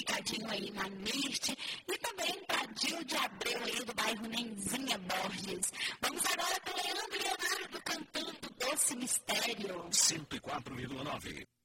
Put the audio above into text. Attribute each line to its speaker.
Speaker 1: ligadinho aí na Mirte e também para Dil de Abreu aí do bairro Nenzinha Borges. Vamos agora com Leandro e Leonardo cantando Doce Mistério.
Speaker 2: 104,9.